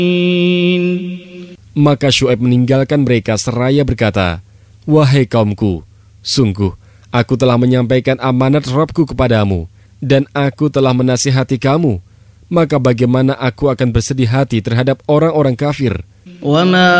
Maka Syuaib meninggalkan mereka seraya berkata, "Wahai kaumku, sungguh aku telah menyampaikan amanat Rabbku kepadamu, dan aku telah menasihati kamu. Maka bagaimana aku akan bersedih hati terhadap orang-orang kafir?